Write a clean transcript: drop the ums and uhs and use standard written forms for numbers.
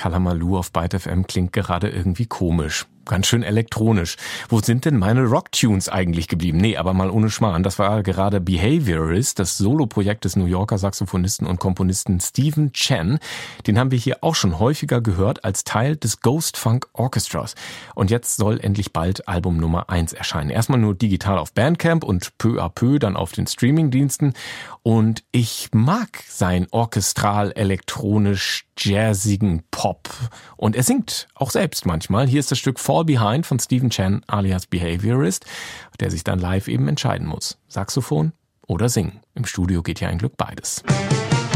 Kalamaloo auf Byte FM klingt gerade irgendwie komisch. Ganz schön elektronisch. Wo sind denn meine Rocktunes eigentlich geblieben? Nee, aber mal ohne Schmarrn. Das war gerade Behaviorist, das Soloprojekt des New Yorker Saxophonisten und Komponisten Stephen Chen. Den haben wir hier auch schon häufiger gehört als Teil des Ghost Funk Orchestras. Und jetzt soll endlich bald Album Nummer 1 erscheinen. Erstmal nur digital auf Bandcamp und peu à peu dann auf den Streamingdiensten. Und ich mag sein orchestral-elektronisch-jazzigen Pop. Und er singt auch selbst manchmal. Hier ist das Stück Fall Behind von Stephen Chen alias Behaviorist, der sich dann live eben entscheiden muss. Saxophon oder Singen. Im Studio geht ja ein Glück beides.